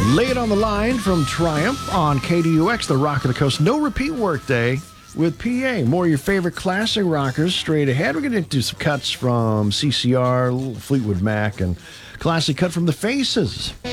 Lay It on the Line from Triumph on KDUX, the Rock of the Coast. No repeat workday with PA. More of your favorite classic rockers straight ahead. We're going to do some cuts from CCR, Fleetwood Mac, and classic cut from The Faces.